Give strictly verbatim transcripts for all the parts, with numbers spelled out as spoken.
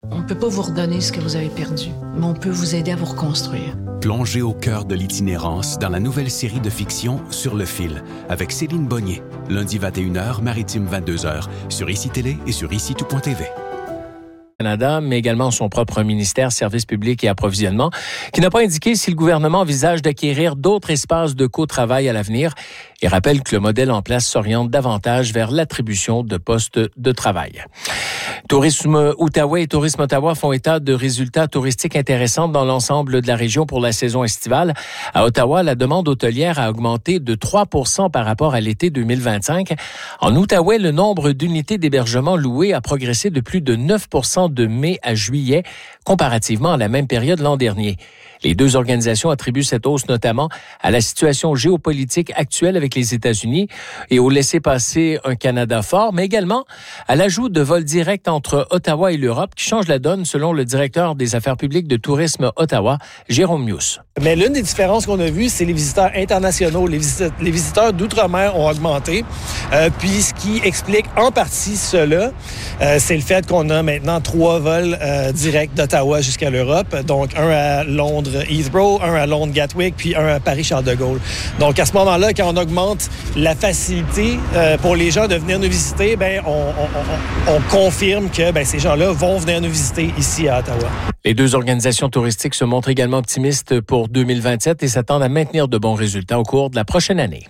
On ne peut pas vous redonner ce que vous avez perdu, mais on peut vous aider à vous reconstruire. Plongez au cœur de l'itinérance dans la nouvelle série de fiction Sur le fil, avec Céline Bonnier, lundi vingt et une heures, maritime vingt-deux heures, sur I C I Télé et sur ici tout point t v. Canada, mais également son propre ministère, Services publics et approvisionnement, qui n'a pas indiqué si le gouvernement envisage d'acquérir d'autres espaces de co-travail à l'avenir et rappelle que le modèle en place s'oriente davantage vers l'attribution de postes de travail. Tourisme Outaouais et Tourisme Ottawa font état de résultats touristiques intéressants dans l'ensemble de la région pour la saison estivale. À Ottawa, la demande hôtelière a augmenté de trois pour cent par rapport à l'été deux mille vingt-cinq. En Outaouais, le nombre d'unités d'hébergement louées a progressé de plus de neuf pour cent de mai à juillet, comparativement à la même période l'an dernier. Les deux organisations attribuent cette hausse notamment à la situation géopolitique actuelle avec les États-Unis et au laisser-passer un Canada fort, mais également à l'ajout de vols directs entre Ottawa et l'Europe qui change la donne selon le directeur des affaires publiques de Tourisme Ottawa, Jérôme Mius. Mais l'une des différences qu'on a vues, c'est les visiteurs internationaux. Les, visit- les visiteurs d'outre-mer ont augmenté. Euh, puis ce qui explique en partie cela, euh, c'est le fait qu'on a maintenant trois vols euh, directs d'Ottawa jusqu'à l'Europe. Donc un à Londres Heathrow, un à Londres Gatwick, puis un à Paris-Charles de Gaulle. Donc à ce moment-là, quand on augmente la facilité euh, pour les gens de venir nous visiter, ben on, on, on, on confirme que ben, ces gens-là vont venir nous visiter ici à Ottawa. Les deux organisations touristiques se montrent également optimistes pour deux mille vingt-sept et s'attendent à maintenir de bons résultats au cours de la prochaine année.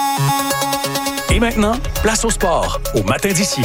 Et maintenant, place au sport, au matin d'ici.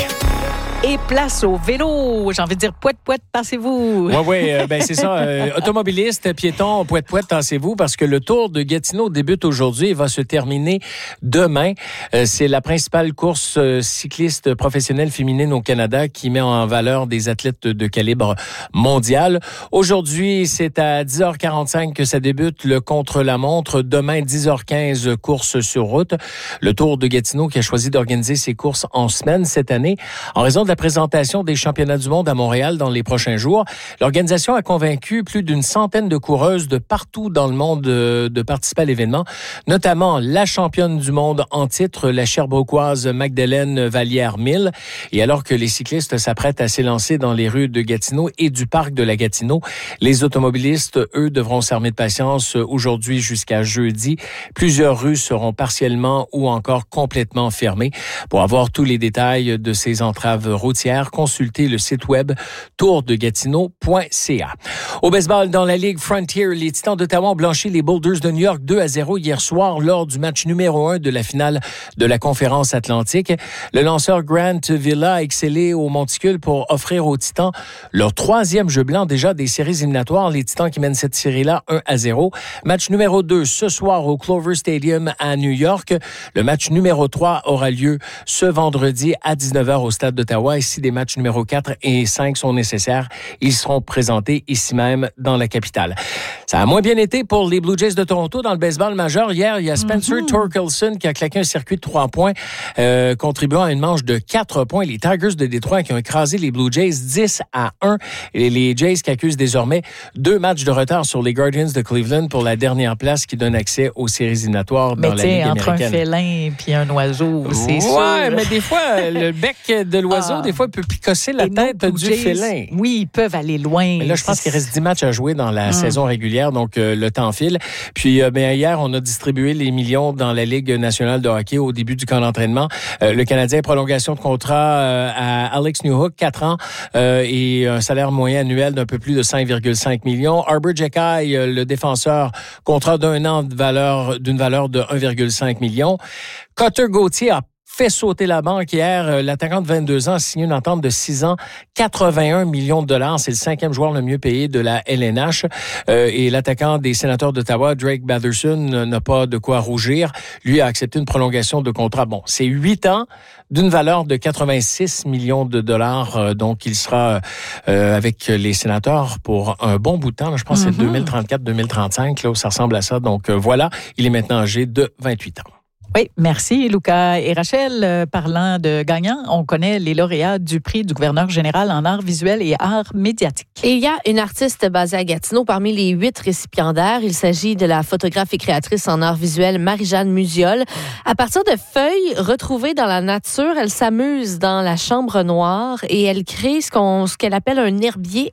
Et place au vélo. J'ai envie de dire pouette, pouette, tassez-vous. Oui, oui, euh, ben c'est ça. Euh, automobilistes, piétons, pouette, pouette, tassez-vous parce que le Tour de Gatineau débute aujourd'hui et va se terminer demain. Euh, c'est la principale course euh, cycliste professionnelle féminine au Canada qui met en valeur des athlètes de calibre mondial. Aujourd'hui, c'est à dix heures quarante-cinq que ça débute le contre-la-montre. Demain, dix heures quinze, course sur route. Le Tour de Gatineau qui a choisi d'organiser ses courses en semaine cette année en raison de la présentation des championnats du monde à Montréal dans les prochains jours. L'organisation a convaincu plus d'une centaine de coureuses de partout dans le monde de, de participer à l'événement, notamment la championne du monde en titre, la Sherbrookeoise Magdalene Vallière-Mille. Et alors que les cyclistes s'apprêtent à s'élancer dans les rues de Gatineau et du parc de la Gatineau, les automobilistes, eux, devront s'armer de patience aujourd'hui jusqu'à jeudi. Plusieurs rues seront partiellement ou encore complètement fermées. Pour avoir tous les détails de ces entraves routière, consultez le site web tour de gatineau point c a. Au baseball, dans la Ligue Frontier, les Titans d'Ottawa ont blanchi les Boulders de New York deux à zéro hier soir lors du match numéro un de la finale de la Conférence Atlantique. Le lanceur Grant Villa a excellé au monticule pour offrir aux Titans leur troisième jeu blanc déjà des séries éliminatoires. Les Titans qui mènent cette série-là un à zéro. Match numéro deux ce soir au Clover Stadium à New York. Le match numéro trois aura lieu ce vendredi à dix-neuf heures au stade d'Ottawa. Et si des matchs numéro quatre et cinq sont nécessaires, ils seront présentés ici même dans la capitale. Ça a moins bien été pour les Blue Jays de Toronto dans le baseball majeur. Hier, il y a Spencer mm-hmm. Torkelson qui a claqué un circuit de trois points, euh, contribuant à une manche de quatre points. Les Tigers de Détroit qui ont écrasé les Blue Jays dix à un. Et les Jays qui accusent désormais deux matchs de retard sur les Guardians de Cleveland pour la dernière place qui donne accès aux séries éliminatoires dans mais la Ligue américaine. Entre un félin et un oiseau, c'est ouais, sûr. Ouais, mais des fois, le bec de l'oiseau, ah. des fois, peut picosser la et tête du Jays, félin. Oui, ils peuvent aller loin. Mais là, je pense qu'il reste dix matchs à jouer dans la hum. saison régulière, donc euh, le temps file. Puis, euh, ben, hier, on a distribué les millions dans la Ligue nationale de hockey au début du camp d'entraînement. Euh, le Canadien, prolongation de contrat euh, à Alex Newhook, quatre ans, euh, et un salaire moyen annuel d'un peu plus de cinq virgule cinq millions. Arbor Jekai, euh, le défenseur, contrat d'un an de valeur, d'une valeur de un virgule cinq million. Cutter Gauthier a fait sauter la banque hier. L'attaquant de vingt-deux ans a signé une entente de six ans, quatre-vingt-un millions de dollars. C'est le cinquième joueur le mieux payé de la L N H. Euh, et l'attaquant des Sénateurs d'Ottawa, Drake Batherson, n'a pas de quoi rougir. Lui a accepté une prolongation de contrat. Bon, c'est huit ans d'une valeur de quatre-vingt-six millions de dollars. Euh, donc, il sera euh, avec les Sénateurs pour un bon bout de temps. Là, je pense mm-hmm. que c'est deux mille trente-quatre deux mille trente-cinq. Là, où ça ressemble à ça. Donc, euh, voilà. Il est maintenant âgé de vingt-huit ans. Oui, merci Lucas et Rachel. Euh, parlant de gagnants, on connaît les lauréats du prix du gouverneur général en arts visuels et arts médiatiques. Et il y a une artiste basée à Gatineau parmi les huit récipiendaires. Il s'agit de la photographe et créatrice en arts visuels Marie-Jeanne Musiol. À partir de feuilles retrouvées dans la nature, elle s'amuse dans la chambre noire et elle crée ce, qu'on, ce qu'elle appelle un herbier